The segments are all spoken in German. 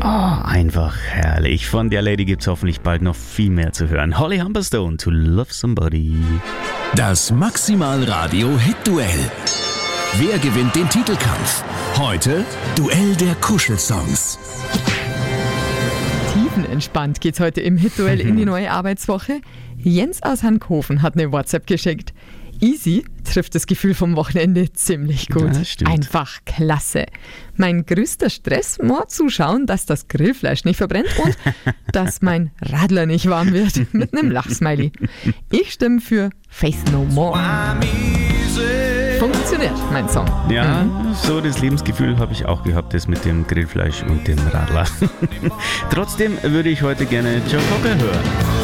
Oh, einfach herrlich. Von der Lady gibt's hoffentlich bald noch viel mehr zu hören. Holly Humberstone, To Love Somebody. Das Maximal Radio Hit-Duell. Wer gewinnt den Titelkampf? Heute Duell der Kuschelsongs. Tiefenentspannt geht's heute im Hit-Duell in die neue Arbeitswoche. Jens aus Hankhofen hat eine WhatsApp geschickt. Easy trifft das Gefühl vom Wochenende ziemlich gut. Ja, stimmt. Einfach klasse. Mein größter Stress, mal zuschauen, dass das Grillfleisch nicht verbrennt und dass mein Radler nicht warm wird. Mit einem Lachsmiley. Ich stimme für Faith No More. Funktioniert, mein Song. Ja, so das Lebensgefühl habe ich auch gehabt, das mit dem Grillfleisch und dem Radler. Trotzdem würde ich heute gerne Joe Cocker hören.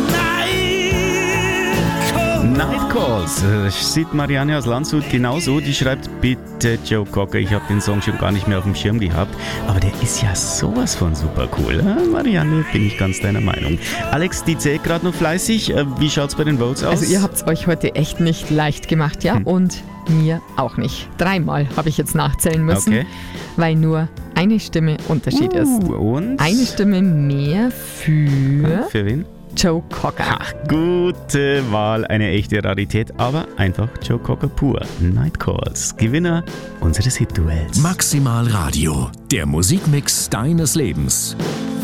Night Calls, sieht Marianne aus Landshut genauso. Die schreibt, bitte Joe Cocker, ich habe den Song schon gar nicht mehr auf dem Schirm gehabt, aber der ist ja sowas von super cool. Marianne, bin ich ganz deiner Meinung. Alex, die zählt gerade noch fleißig. Wie schaut's bei den Votes aus? Also ihr habt es euch heute echt nicht leicht gemacht, ja? Und mir auch nicht. 3-mal habe ich jetzt nachzählen müssen, weil nur eine Stimme Unterschied ist. Und? Eine Stimme mehr für wen? Joe Cocker. Ach, gute Wahl, eine echte Rarität, aber einfach Joe Cocker pur. Night Calls, Gewinner unseres Hit-Duells. Maximal Radio, der Musikmix deines Lebens.